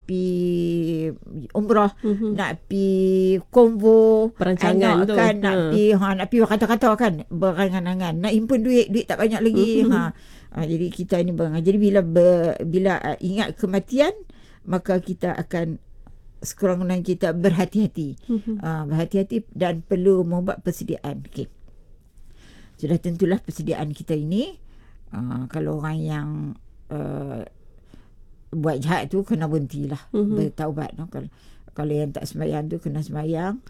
pi umrah, nak pi konvo, perancangan tu kan, nak pi kata-kata kan, berangan-angan, nak himpun duit tak banyak lagi. Jadi kita ni jadi bila ingat kematian, maka kita akan sekurang-kurangnya kita berhati-hati. Berhati-hati dan perlu membuat persediaan. Okey. Sudah tentulah persediaan kita ini, kalau orang yang buat jahat tu kena berhentilah, bertaubat. Kalau yang tak sembahyang tu kena sembahyang.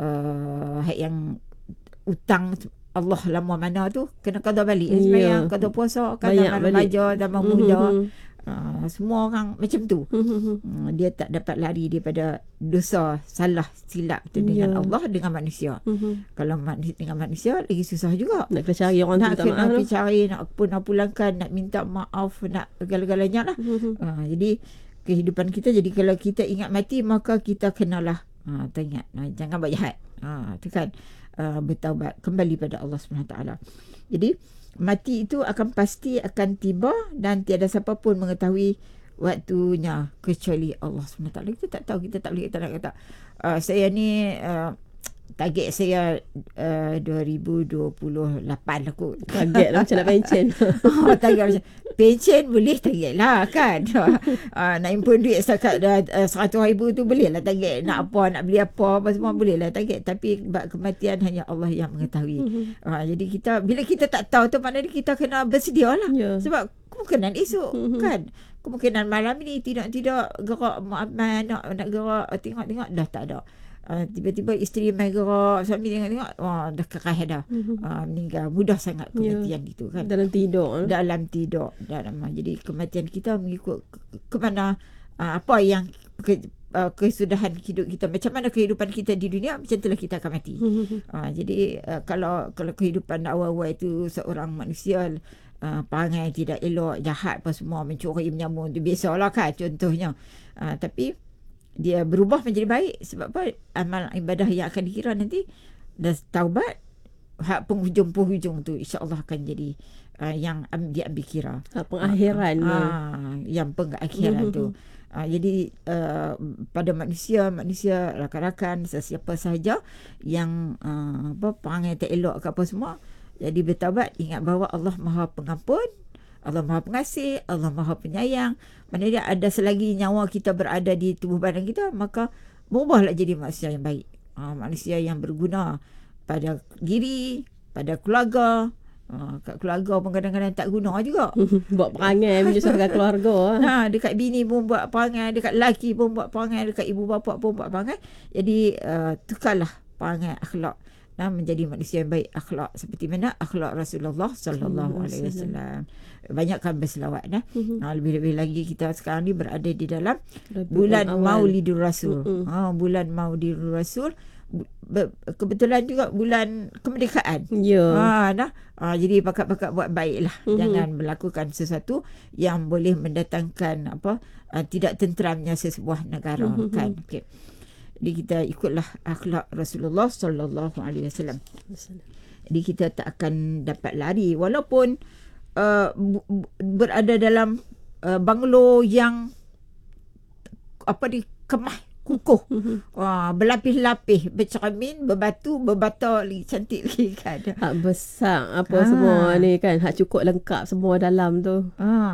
Yang utang Allah lama mana tu kena qada balik. Sembahyang, qada puasa, qada remaja, tambah muda. Semua orang macam tu. Dia tak dapat lari daripada dosa, salah, silap tu dengan Allah, dengan manusia. Kalau dengan manusia lagi susah juga. Nak kena cari orang tu minta maaf. Nak cari, nak pulangkan, nak minta maaf, nak segala-galanya lah. Jadi kehidupan kita, jadi kalau kita ingat mati, maka kita kenalah teringat, jangan buat jahat. Tu kan, bertaubat, kembali pada Allah SWT. Jadi mati itu pasti akan tiba dan tiada siapa pun mengetahui waktunya kecuali Allah SWT. Kita tak tahu, kita tak boleh kata saya ni target saya 2028 aku. Target lah macam nak pencen. Target macam pencen boleh target lah kan. Nak impun duit setakat 100,000 tu boleh lah target. Nak beli apa semua boleh lah target. Tapi kematian hanya Allah yang mengetahui. Jadi bila kita tak tahu tu, maknanya kita kena bersedia lah. Sebab kemungkinan esok kan. Kemungkinan malam ni tidak gerak nak gerak, tengok dah tak ada. Tiba-tiba isteri main gerak, suami tengok dah kerah dah, meninggal. Mudah sangat kematian itu kan, dalam tidur. Jadi kematian kita mengikut ke mana, apa yang kesudahan hidup kita, macam mana kehidupan kita di dunia, macam itulah kita akan mati. Jadi kalau kehidupan awal-awal itu seorang manusia perangai tidak elok, jahat apa semua, mencuri, menyambung, itu biasalah kan contohnya. Tapi dia berubah menjadi baik. Sebab apa? Amal ibadah yang akan dikira nanti dah taubat, hak penghujung tu insya-Allah akan jadi yang diambil kira. Pengakhiran yang pengakhiran tu. Jadi pada manusia rakan-rakan, sesiapa sahaja yang perangai tak elok ke apa semua, jadi bertaubat, ingat bahawa Allah Maha Pengampun, Allah Maha Pengasih, Allah Maha Penyayang. Maknanya ada selagi nyawa kita berada di tubuh badan kita, maka berubahlah jadi manusia yang baik. Manusia yang berguna pada diri, pada keluarga. Kat keluarga pun kadang-kadang tak guna juga. Buat perangai menyusahkan keluarga. Dekat bini pun buat perangai, dekat lelaki pun buat perangai, dekat ibu bapa pun buat perangai. Jadi tukarlah perangai akhlak menjadi manusia yang baik akhlak, seperti mana akhlak Rasulullah sallallahu alaihi wasallam. Banyakkan berselawat lebih-lebih lagi kita sekarang ni berada di dalam bulan Maulidur Rasul. Bulan Maulidur Rasul, kebetulan juga bulan kemerdekaan. Jadi pakat-pakat buat baiklah. Jangan melakukan sesuatu yang boleh mendatangkan tidak tenteramnya sesebuah negara kan. Okey. Jadi kita ikutlah akhlak Rasulullah sallallahu alaihi wasallam. Jadi kita tak akan dapat lari walaupun berada dalam banglo yang dikemah kukuh, berlapis-lapis, bercermin, berbatu, berbata lagi cantik lagi kan. Hak besar semua ni kan, hak cukup lengkap semua dalam tu.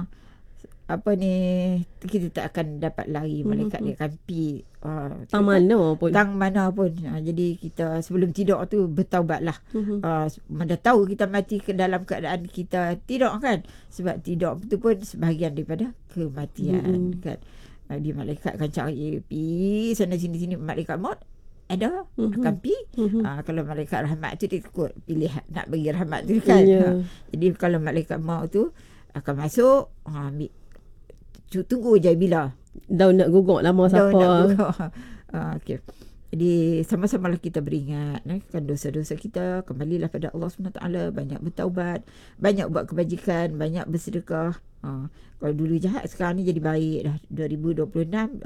Kita tak akan dapat lari. Malaikat dia akan pi tang mana pun. Jadi kita sebelum tidur tu bertaubatlah. Dah tahu kita mati ke dalam keadaan kita tidur kan, sebab tidur tu pun sebahagian daripada kematian kan. Dia malaikat akan cari pi sana sini malaikat maut ada akan pi. Kalau malaikat rahmat tu dia ikut pilih nak bagi rahmat tu kan. Jadi kalau malaikat maut tu akan masuk, ambil, tunggu je bila daun nak gugur lama siapa. Okay. Jadi sama-samalah kita beringat kan dosa-dosa kita, kembalilah pada Allah SWT, banyak bertaubat, banyak buat kebajikan, banyak bersedekah. Kalau dulu jahat, sekarang ni jadi baik dah. 2026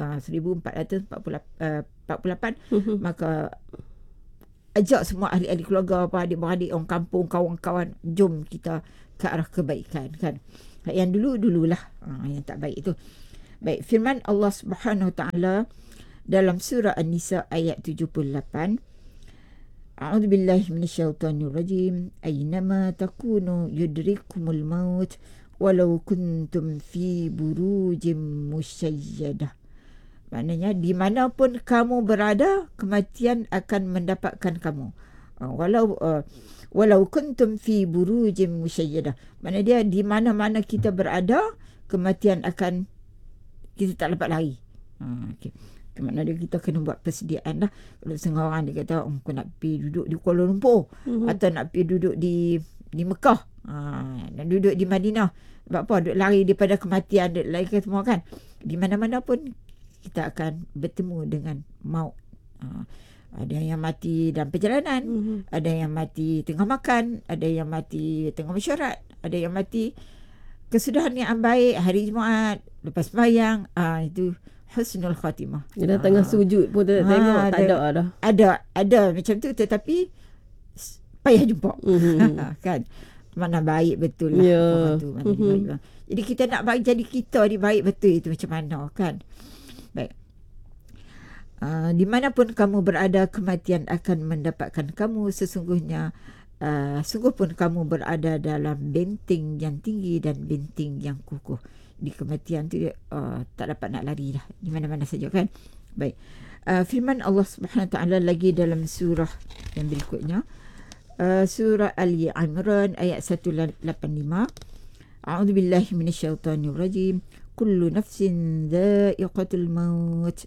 1448 maka ajak semua ahli-ahli keluarga, adik-beradik, orang kampung, kawan-kawan, jom kita ke arah kebaikan kan. Yang dululah yang tak baik itu. Baik, firman Allah Subhanahu Wa Taala dalam surah An-Nisa ayat 78. A'udzu billahi minasyaitonir rajim. Aynama takunu yudrikumul maut walau kuntum fi burujim musyayyadah. Maknanya di mana pun kamu berada, kematian akan mendapatkan kamu. Walau kuntum fi burujim musyayyadah. Maknanya dia di mana-mana kita berada, kematian akan kita tak dapat lari. Okey. Kemana dia kita kena buat persediaan lah. Kalau setengah orang dia kata aku nak pergi duduk di Kuala Lumpur atau nak pergi duduk di Mekah, nak duduk di Madinah. Sebab apa? Duduk lari daripada kematian, duduk lari ke semua kan. Di mana-mana pun kita akan bertemu dengan maut. Ada yang mati dalam perjalanan, ada yang mati tengah makan, ada yang mati tengah mesyuarat, ada yang mati kesudahan yang baik hari Jumaat lepas sembahyang. Itu husnul khatimah. Dia tengah sujud pun tak tengok, tak ada dah. Ada macam tu, tetapi payah jumpa. Kan? Mana baik betul lah. Yeah. Jadi kita nak bagi jadi kita ni baik betul itu macam mana kan? Baik. Di mana pun kamu berada, kematian akan mendapatkan kamu. Sesungguhnya sungguh pun kamu berada dalam benteng yang tinggi dan benteng yang kukuh. Di kematian tu dia tak dapat nak lari dah di mana-mana saja kan. Baik. Firman Allah Subhanahu Wa Taala lagi dalam surah yang berikutnya, surah Ali Imran ayat 185. A'udzu billahi minasyaitonir rajim. Kullu nafsin dha'iqatul maut.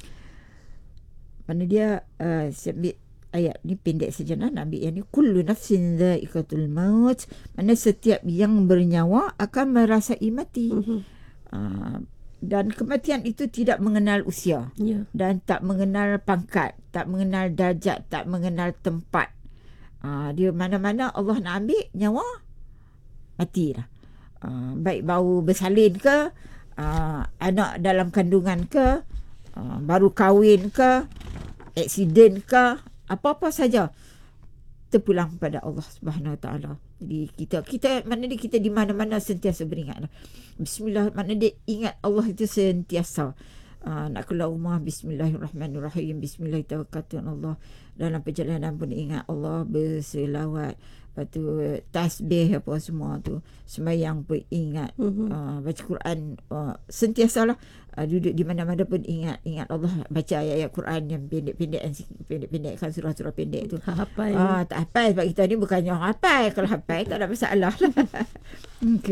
Mana dia ayat ni pendek saja, nak ambil yang ni. Kullu nafsin dha'iqatul maut. Mana setiap yang bernyawa akan merasai mati. Dan kematian itu tidak mengenal usia, dan tak mengenal pangkat, tak mengenal darjat, tak mengenal tempat. Dia mana-mana Allah nak ambil nyawa, mati dah. Baik baru bersalin ke, anak dalam kandungan ke, baru kahwin ke, aksiden ke, apa-apa saja terpulang pada Allah Subhanahu Wa Taala. Jadi kita maknanya kita di mana-mana sentiasa beringat. Bismillah, maknanya dia ingat Allah itu sentiasa. Nak keluar rumah, bismillahirrahmanirrahim, bismillahirrahmanirrahim. Dalam perjalanan pun ingat Allah, berselawat. Lepas tu tasbih apa semua tu, sembahyang pun ingat, baca Quran, sentiasalah duduk di mana-mana pun ingat Allah, baca ayat-ayat Quran yang pendek-pendek kan, surah-surah pendek tu. Hafal. Tak hafal sebab kita ni bukannya hafal. Kalau hafal tak ada masalah lah. Okay.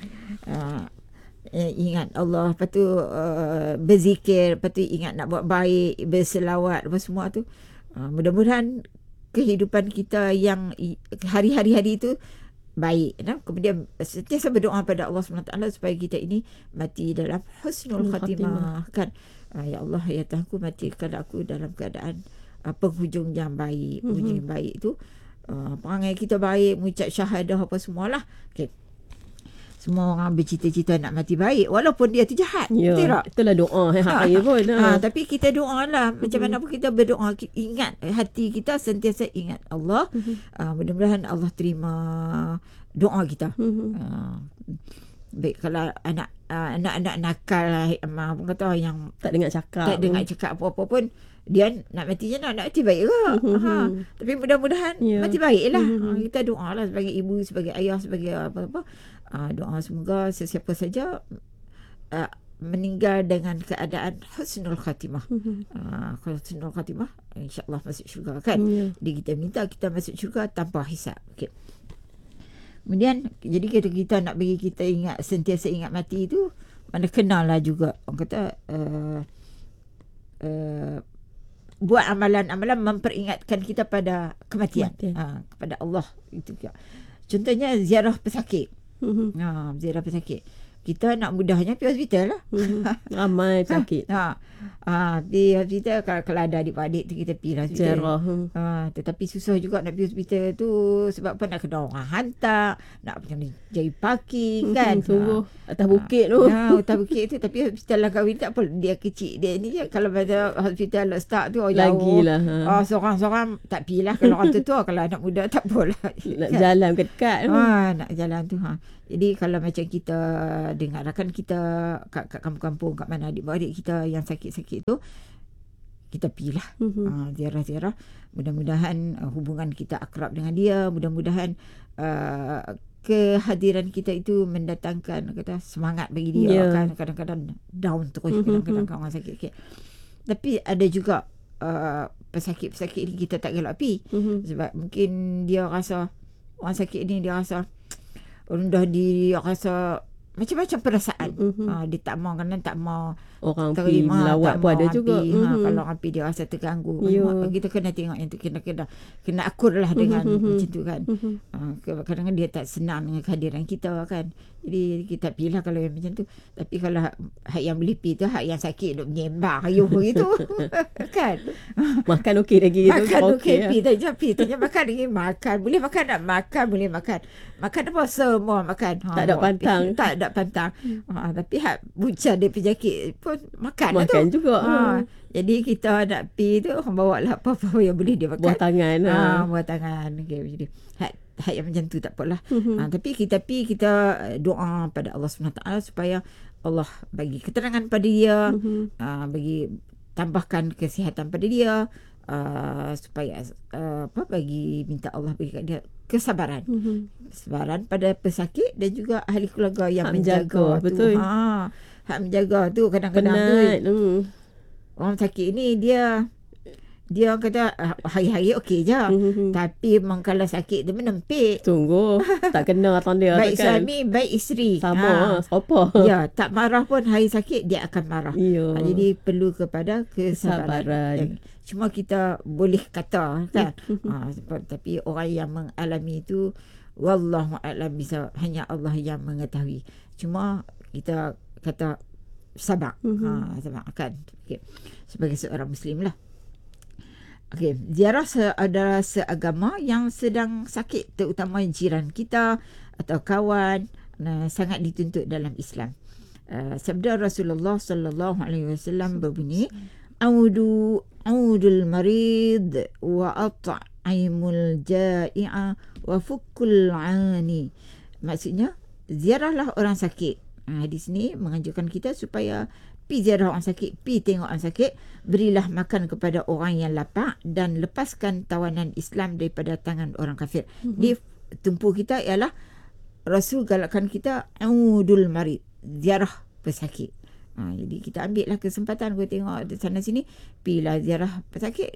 Ingat Allah, lepas tu berzikir, lepas tu ingat nak buat baik, berselawat apa semua tu. Mudah-mudahan kehidupan kita yang hari-hari itu baik. Kemudian sentiasa berdoa pada Allah SWT supaya kita ini mati dalam husnul khatimah kan. Ya Allah, ya Tuhanku, matikan aku dalam keadaan penghujung yang baik. Penghujung yang baik itu perangai kita baik, mengucap syahadah apa semualah. Okay. Semua orang bercita-cita nak mati baik walaupun dia tu jahat. Betul tak? Itulah doa hari pun. Tapi kita doa lah. Macam mana pun kita berdoa, ingat hati kita sentiasa ingat Allah. Mudah-mudahan Allah terima doa kita. Baik, kalau anak-anak nakal lah, kata yang tak dengar cakap apa-apa pun, dia nak mati je nak mati baik ke? Tapi mudah-mudahan mati baik lah. Kita doa lah sebagai ibu, sebagai ayah, sebagai apa-apa. Doa semoga sesiapa saja meninggal dengan keadaan husnul khatimah. Husnul khatimah, insya-Allah masuk syurga kan. Jadi kita minta kita masuk syurga tanpa hisab. Okey. Kemudian jadi kita nak bagi kita ingat, sentiasa ingat mati itu, mana kenal lah juga orang kata buat amalan-amalan memperingatkan kita pada kematian. Kepada Allah itu juga. Contohnya ziarah pesakit. Ziarah pesakit. Kita nak mudahnya pergi hospital lah. Ramai sakit. Pergi hospital, kalau ada adik-adik tu kita pergi lah hospital. Tetapi susah juga nak pergi hospital tu. Sebab apa, nak kena orang hantar, nak jadi parking kan. Suruh atas bukit tu. Atas bukit tu. Tapi hospital lah kahwin tak apa. Dia kecil dia ni je. Kalau pada hospital start tu jauh. Lagilah. Seorang-seorang tak pergi lah. Kalau orang tua, kalau anak muda tak apalah. Nak jalan ke dekat. Nak jalan tu. Jadi kalau macam kita dengar kan kita kat kampung-kampung, kat mana adik-beradik kita yang sakit-sakit tu, kita pergilah ziarah-ziarah. Mudah-mudahan hubungan kita akrab dengan dia. Mudah-mudahan kehadiran kita itu mendatangkan kata semangat bagi dia. Kan kadang-kadang down terus, kadang-kadang orang sakit sikit. Tapi ada juga pesakit-pesakit ni kita tak gelak pi. Sebab mungkin dia rasa, orang sakit ni dia rasa rendah diri, dia rasa macam-macam perasaan. Dia tak mau, kadang tak mau orang terima, melawat pun ada juga. Kalau orang dia rasa terganggu. Kita kena tengok yang tu, kena akur lah dengan macam tu kan. Kadang-kadang dia tak senang dengan kehadiran kita kan. Jadi kita pilih kalau yang macam tu. Tapi kalau hak yang boleh pergi tu, hak yang sakit duk menyembah ayuh begitu kan. Makan okey lagi gitu. Makan okey pi tanya makan lagi, makan boleh makan, nak makan boleh makan. Makan apa semua makan. Tak ada pantang. Tak ada pantang. Tapi hak buca dia penyakit pun makan lah tu. Makan juga. Jadi kita nak pi tu, orang bawa lah apa-apa yang boleh dia makan. Buah tangan. Buah tangan. Okay, jadi hak yang macam tu tak apalah. Tapi kita doa pada Allah SWT supaya Allah bagi keterangan pada dia, bagi tambahkan kesihatan pada dia, supaya bagi minta Allah bagi kat dia kesabaran. Kesabaran pada pesakit dan juga ahli keluarga yang menjaga tu. Betul. Hak menjaga tu kadang-kadang tu. Orang sakit ni dia kata hari-hari okey je. Tapi memang kalau sakit tu menempik. Tunggu. Tak kena atas dia. Baik kan? suami, baik isteri. Sama. Apa? Ya, tak marah pun hari sakit dia akan marah. Jadi perlu kepada kesabaran. Cuma kita boleh kata kan. Tapi orang yang mengalami itu, wallahu a'lam bisa, hanya Allah yang mengetahui. Cuma kita kata sabar. Sabar kan. Okay. Sebagai seorang Muslim lah. Okay. Ziarah saudara seagama yang sedang sakit, terutama jiran kita atau kawan, sangat dituntut dalam Islam. Sabda Rasulullah sallallahu alaihi wasallam berbunyi, Audul marid wa at'imul ja'i'a wa fukul 'ani. Maksudnya ziarahlah orang sakit. Di sini menganjurkan kita supaya pi ziarah orang sakit, pi tengok orang sakit, berilah makan kepada orang yang lapar dan lepaskan tawanan Islam daripada tangan orang kafir. Di tumpu kita ialah Rasul galakkan kita audul marid, ziarah pesakit. Jadi kita ambil lah kesempatan, kita tengok di sana sini, pilah ziarah pesakit.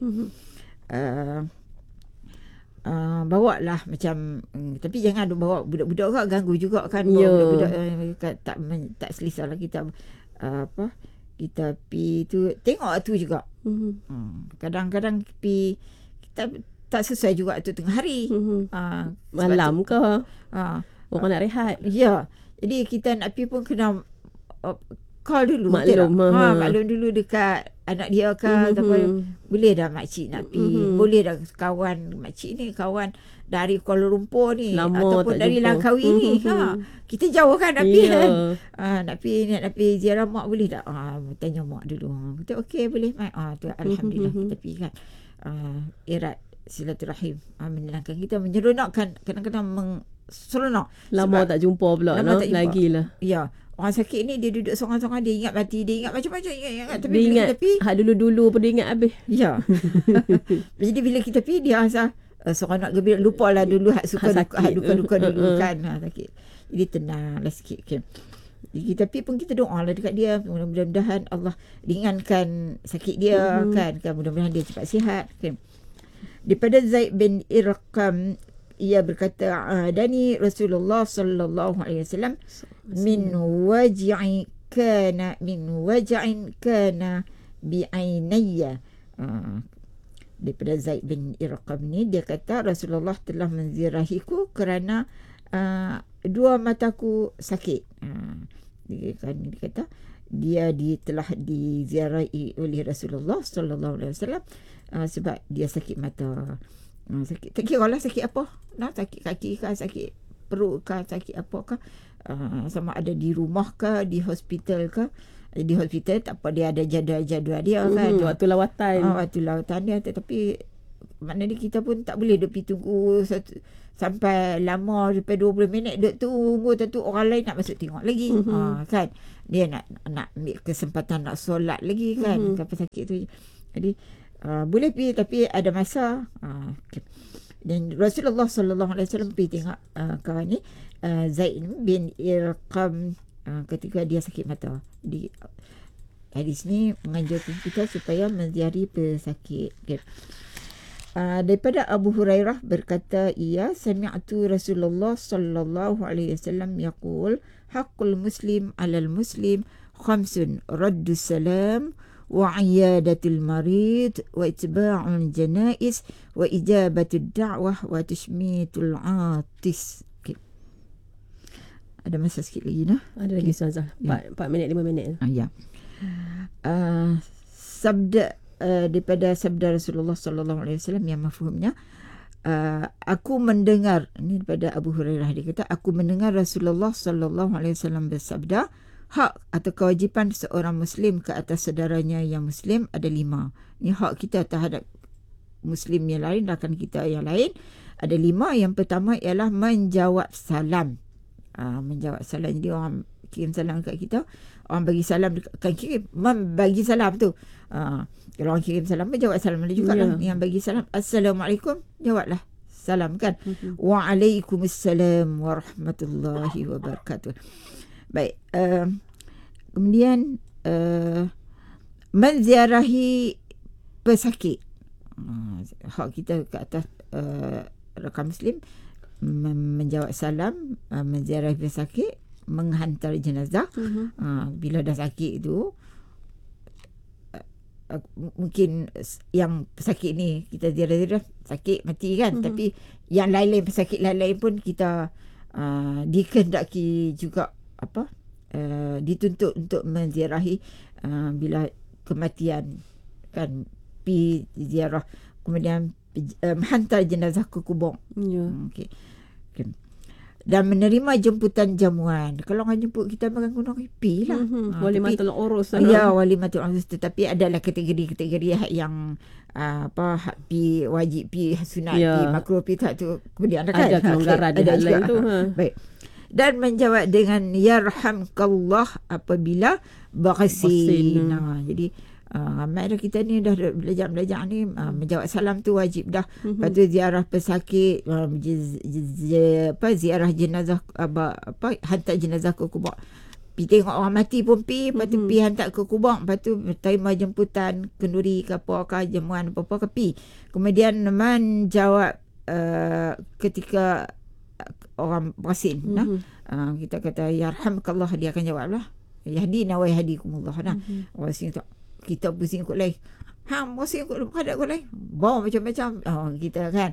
Bawa lah macam, tapi jangan bawa budak-budak kan, ganggu juga kan. Budak-budak tak selesa lah kita kita pi tu, tengok tu juga. Kadang-kadang pi kita tak sesuai juga tu tengah hari. Malam ke orang nak rehat. Ya, jadi kita nak pi pun kena call dulu. Maklum dulu dekat anak dia ke, ataupun boleh dah makcik nak pi, boleh dah kawan makcik ni, kawan dari Kuala Lumpur ni, lama ataupun dari Langkawi ni. Kita jauh kan nak pi kan. Nak pi ziarah mak boleh tak? Tanya mak dulu. Kita okey boleh mak. Tu alhamdulillah kita pi kan. Erat silaturahim, menyenangkan kita, menyeronokkan, kadang-kadang seronok. Lama tak jumpa pula lagi lah. Ya. Orang sakit ni dia duduk seorang-seorang, dia ingat mati, dia ingat macam-macam, ingat. Tapi dia bila ingat, kita pi, hak dulu-dulu pun dia ingat habis. Ya. Jadi bila kita pi, dia rasa seorang nak gembira, lupa lah dulu hak duka-duka dulu kan. Sakit. Jadi tenang lah sikit. Okay. Jadi kita pi pun kita doa lah dekat dia, mudah-mudahan Allah ringankan sakit dia kan, mudah-mudahan dia cepat sihat. Okay. Daripada Zaid bin Irqam, ia berkata, dani Rasulullah sallallahu alaihi wasallam min waj'in kana bi'ainayya. Daripada Zaid bin Irqam ni, dia kata Rasulullah telah menziarahiku kerana dua mataku sakit. Dia kata dia telah diziarahi oleh Rasulullah sallallahu alaihi wasallam sebab dia sakit mata. Sakit, tak kira lah sakit apa, sakit kaki ke, sakit perut ke, sakit apa ke, sama ada di rumah ke, di hospital ke. Di hospital tak apa, dia ada jadual dia kan, waktu lawatan dia, tetapi maknanya kita pun tak boleh duk pergi tunggu sampai lama sampai 20 minit duk tunggu, tentu orang lain nak masuk tengok lagi. Kan dia nak ambil kesempatan nak solat lagi kan, kapal sakit tu. Jadi boleh pergi tapi ada masa. Okay. Dan Rasulullah sallallahu alaihi wasallam pergi tengok kawan ni Zaid bin Irqam ketika dia sakit mata. Jadi hadis ni menganjurkan kita supaya menziarahi pesakit. Okay. Daripada Abu Hurairah berkata, ia sami'tu Rasulullah sallallahu alaihi wasallam yaqul haqqul muslim 'alal muslim khamsun raddu salam wa 'iyadatul marid wa itba'ul janaiz wa ijabatud da'wah wa tashmitul 'atis. Okay. Ada masa sikit lagi nah. Ada lagi Ustazah. 4 minit 5 minit. Ya. Sabda daripada sabda Rasulullah sallallahu alaihi wasallam yang mafhumnya, aku mendengar, ini daripada Abu Hurairah, dia kata aku mendengar Rasulullah sallallahu alaihi wasallam bersabda, hak atau kewajipan seorang muslim ke atas saudaranya yang muslim ada 5. Ini hak kita terhadap muslim yang lain, rakan kita yang lain ada 5. Yang pertama ialah menjawab salam. Menjawab salam. Jadi orang kirim salam kat kita, orang bagi salam, kan kirim membagi salam tu. Kalau orang kirim salam, jawab salam ada juga lah. Yang bagi salam, Assalamualaikum, jawablah salam kan. Waalaikumsalam warahmatullahi wabarakatuh. Baik. Kemudian menziarahi pesakit. Hak kita ke atas rakan muslim, menjawab salam, menziarahi pesakit, menghantar jenazah. Bila dah sakit tu, mungkin yang pesakit ni kita ziarah sakit mati kan, tapi yang lain-lain pesakit lain-lain pun kita dikehendaki juga dituntut untuk menziarahi bila kematian kan, pi ziarah, kemudian menghantar jenazah ke kubur. Okay. Dan menerima jemputan jamuan. Kalau orang jemput kita makan gunung, pi lah. Walimatul urus. Ya, walimatul urus. Tetapi adalah kategori-kategori yang pi wajib, pi sunat, pi makruh, pi tak tu. Kemudian ada kelonggaran di hal lain tu. Baik. Dan menjawab dengan yarhamkallah apabila bersin. Jadi ramai dah kita ni dah belajar ni, menjawab salam tu wajib dah. Lepas tu ziarah pesakit, ziarah jenazah, hantar jenazah ke kubur. Pergi tengok orang mati pun lepas tu pergi hantar ke kubur, lepas tu terima jemputan kenduri ke apa, jamuan apa ke pi. Kemudian menjawab ketika orang bersin. Kita kata yarhamkallah, dia akan jawab lah, yahdina wa yahdikumullah. Orang sini tu kita pusing kot lain, bosin kot hadap kot lain, bawa macam-macam. Kita kan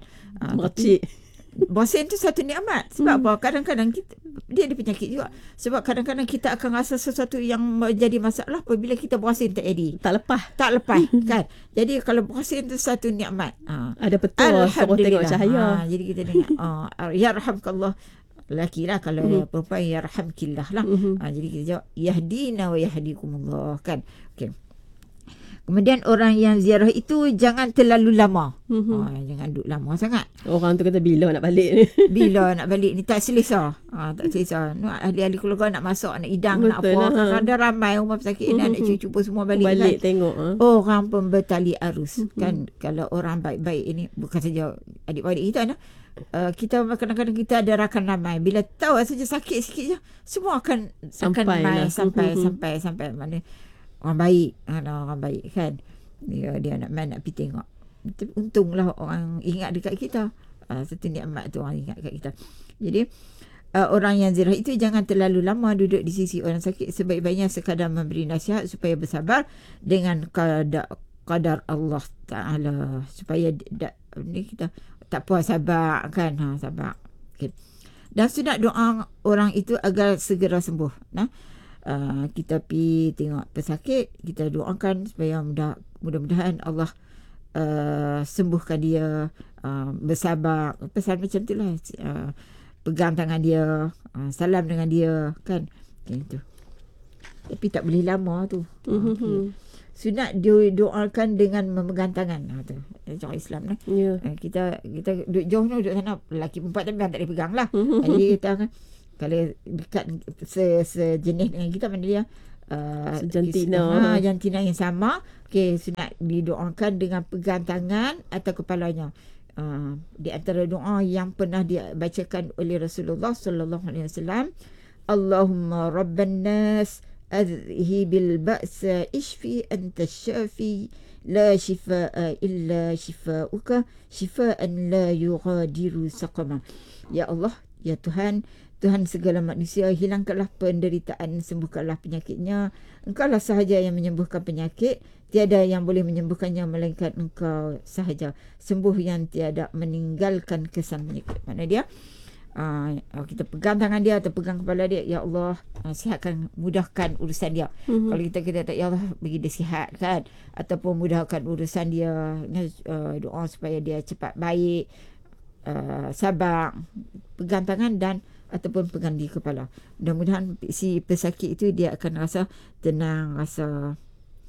bosin tu satu nikmat. Sebab apa? Kadang-kadang dia ada penyakit juga. Sebab kadang-kadang kita akan rasa sesuatu yang menjadi masalah apabila kita bosin tak lepas kan. Jadi kalau bosin tu satu nikmat, ada betul suruh tengok cahaya. Jadi kita dengar yarhamkallah, lelaki lah. Kalau perempuan yarhamkillah lah. Jadi kita jawab yahdina wa yahdikumullah kan. Okay. Kemudian orang yang ziarah itu jangan terlalu lama. Jangan duduk lama sangat. Orang tu kata bila nak balik ni. Bila nak balik ni tak selesa. Tak selesa. Ahli-ahli keluarga nak masak, nak hidang, nak apa. Kadang-kadang ramai rumah pesakit ni, anak cucu pun semua balik kan. Tengok. Orang pun bertali arus. Kan kalau orang baik-baik ini, bukan saja adik-adik kita nah. Kita kadang-kadang kita ada rakan ramai. Bila tahu saja sakit sikit je, semua akan sampai mana orang baik kan. Dia nak pergi tengok. Untunglah orang ingat dekat kita. Satu nikmat tu orang ingat dekat kita. Jadi orang yang ziarah itu jangan terlalu lama duduk di sisi orang sakit. Sebaik-baiknya sekadar memberi nasihat supaya bersabar dengan qadar Allah Ta'ala, supaya ni kita tak puas sabar kan. Sabar. Okay. Dan sunat doa orang itu agar segera sembuh. Kita pergi tengok pesakit, kita doakan supaya mudah-mudahan Allah sembuhkan dia, bersabar, pesan macam tu lah, pegang tangan dia, salam dengan dia kan. Itu. Tapi tak boleh lama tu. sunat didoakan dengan memegang tangan. Tu cara Islam lah. Kita duduk jauh ni, duduk sana, lelaki perempuan tapi tak boleh pegang lah. Jadi kita kan kalau dekat sejenis dengan kita, mana dia jantina yang sama, sunat didoakan dengan pegang tangan atau kepalanya. Di antara doa yang pernah dibacakan oleh Rasulullah sallallahu alaihi wasallam, Allahumma rabban nas adhibil ba'sa ishfi anta syafi la shifaa illa shifauka shifaan la yughadiru saqama. Ya Allah, ya Tuhan segala manusia, hilangkanlah penderitaan, sembuhkanlah penyakitnya. Engkaulah sahaja yang menyembuhkan penyakit, tiada yang boleh menyembuhkannya melainkan Engkau sahaja. Sembuh yang tiada meninggalkan kesan penyakit. Mana dia? Kita pegang tangan dia atau pegang kepala dia, ya Allah, sihatkan, mudahkan urusan dia. Kalau kita tak, ya Allah bagi dia sihat kan, ataupun mudahkan urusan dia, doa supaya dia cepat baik, sabar, pegang tangan dan ataupun pegang di kepala. Mudah-mudahan si pesakit itu dia akan rasa tenang, rasa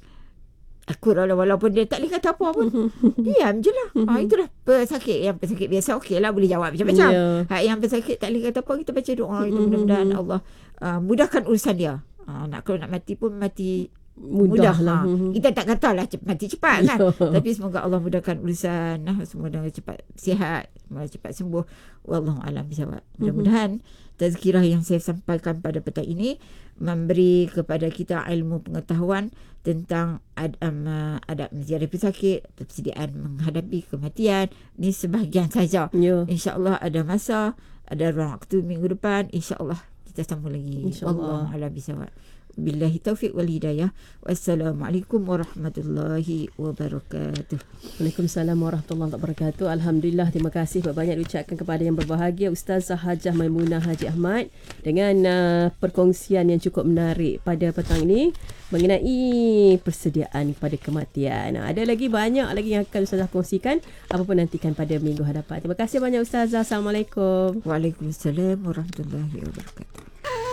akur, walaupun dia tak boleh kata apa pun. Diam je lah. Itulah pesakit. Yang pesakit biasa okey lah, boleh jawab macam-macam. Yang pesakit tak boleh kata apa, kita baca doa itu, mudah-mudahan Allah mudahkan urusan dia. Kalau nak mati pun mati mudah lah. Kita tak katalah mati cepat kan. Tapi semoga Allah mudahkan urusan, semoga cepat sihat, semoga cepat sembuh. Wallahu a'lam bishawab. Mudah-mudahan tazkirah yang saya sampaikan pada petang ini memberi kepada kita ilmu pengetahuan tentang adab menziarah pesakit, persediaan menghadapi kematian. Ini sebahagian saja. InsyaAllah ada masa, ada waktu minggu depan, InsyaAllah kita sambung lagi. Wallahu a'lam bishawab. Billahi taufiq wal hidayah. Wassalamualaikum warahmatullahi wabarakatuh. Waalaikumsalam warahmatullahi wabarakatuh. Alhamdulillah, terima kasih banyak diucapkan kepada yang berbahagia Ustazah Hajah Maimunah Haji Ahmad dengan perkongsian yang cukup menarik pada petang ini mengenai persediaan kepada kematian. Ada lagi banyak lagi yang akan Ustazah kongsikan, apapun nantikan pada minggu hadapan. Terima kasih banyak Ustazah. Assalamualaikum. Waalaikumsalam warahmatullahi wabarakatuh.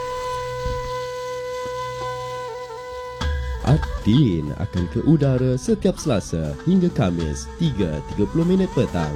Adin akan ke udara setiap Selasa hingga Khamis 3.30 petang.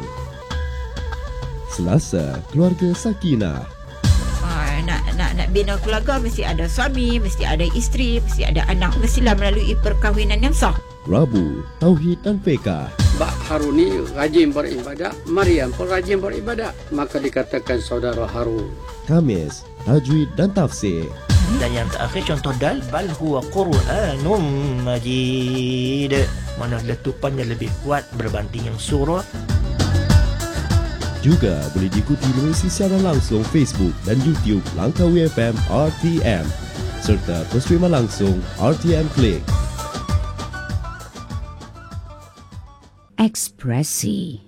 Selasa, Keluarga Sakinah. Nak bina keluarga mesti ada suami, mesti ada isteri, mesti ada anak, mestilah melalui perkahwinan yang sah. Rabu, Tauhid dan Fiqh. Mbak Haruni rajin beribadat, Maryam pun rajin beribadat, maka dikatakan saudara Harun. Khamis, Tajwid dan Tafsir. Dan yang terakhir contoh dal, bal huwa Qur'anum Majid, mana letupannya lebih kuat berbanding yang surah. Juga boleh diikuti melalui siaran langsung Facebook dan YouTube Langkawi FM RTM serta perstreaman langsung RTM Klik. Ekspresi.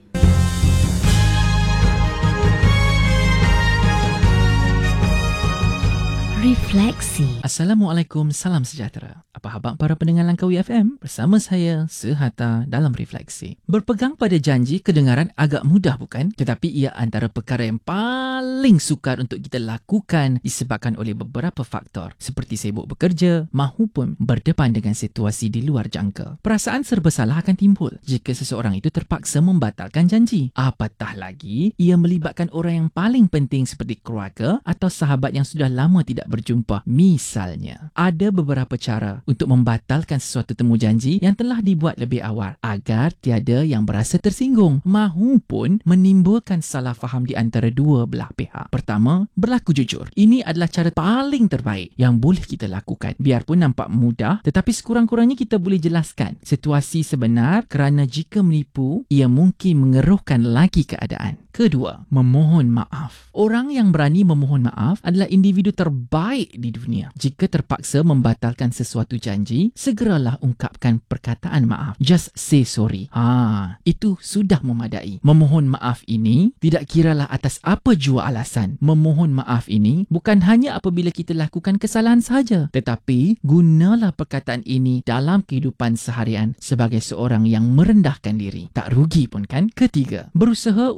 Refleksi. Assalamualaikum, salam sejahtera. Apa khabar para pendengar Langkawi FM? Bersama saya, Sehatta dalam Refleksi. Berpegang pada janji kedengaran agak mudah bukan? Tetapi ia antara perkara yang paling sukar untuk kita lakukan disebabkan oleh beberapa faktor seperti sibuk bekerja mahupun berdepan dengan situasi di luar jangka. Perasaan serba salah akan timbul jika seseorang itu terpaksa membatalkan janji. Apatah lagi, ia melibatkan orang yang paling penting seperti keluarga atau sahabat yang sudah lama tidak berjumpa. Misalnya, ada beberapa cara untuk membatalkan sesuatu temu janji yang telah dibuat lebih awal agar tiada yang berasa tersinggung mahupun menimbulkan salah faham di antara dua belah pihak. Pertama, berlaku jujur. Ini adalah cara paling terbaik yang boleh kita lakukan. Biarpun nampak mudah, tetapi sekurang-kurangnya kita boleh jelaskan situasi sebenar kerana jika menipu, ia mungkin mengeruhkan lagi keadaan. Kedua, memohon maaf. Orang yang berani memohon maaf adalah individu terbaik di dunia. Jika terpaksa membatalkan sesuatu janji, segeralah ungkapkan perkataan maaf. Just say sorry. Itu sudah memadai. Memohon maaf ini tidak kiralah atas apa jua alasan. Memohon maaf ini bukan hanya apabila kita lakukan kesalahan sahaja, tetapi gunalah perkataan ini dalam kehidupan seharian sebagai seorang yang merendahkan diri. Tak rugi pun kan? Ketiga, berusaha untuk tidak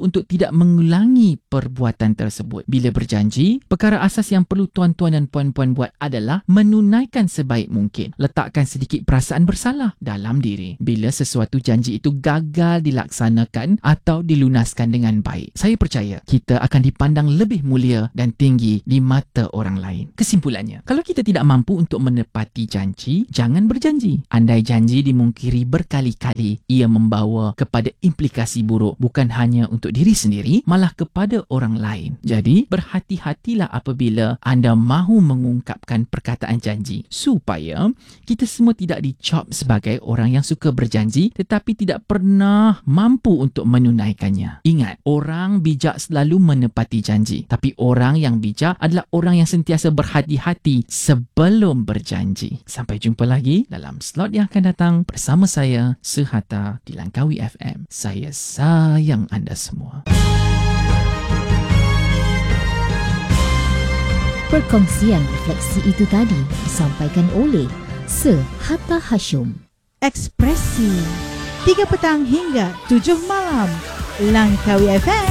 tidak mengulangi perbuatan tersebut. Bila berjanji, perkara asas yang perlu tuan-tuan dan puan-puan buat adalah menunaikan sebaik mungkin. Letakkan sedikit perasaan bersalah dalam diri bila sesuatu janji itu gagal dilaksanakan atau dilunaskan dengan baik. Saya percaya kita akan dipandang lebih mulia dan tinggi di mata orang lain. Kesimpulannya, kalau kita tidak mampu untuk menepati janji, jangan berjanji. Andai janji dimungkiri berkali-kali, ia membawa kepada implikasi buruk bukan hanya untuk diri sendiri, malah kepada orang lain. Jadi, berhati-hatilah apabila anda mahu mengungkapkan perkataan janji supaya kita semua tidak dicop sebagai orang yang suka berjanji tetapi tidak pernah mampu untuk menunaikannya. Ingat, orang bijak selalu menepati janji, tapi orang yang bijak adalah orang yang sentiasa berhati-hati sebelum berjanji. Sampai jumpa lagi dalam slot yang akan datang bersama saya, Sehatta di Langkawi FM. Saya sayang anda semua. Perkongsian refleksi itu tadi disampaikan oleh Sehatta Hashim. Ekspresi 3 petang hingga 7 malam Langkawi FM.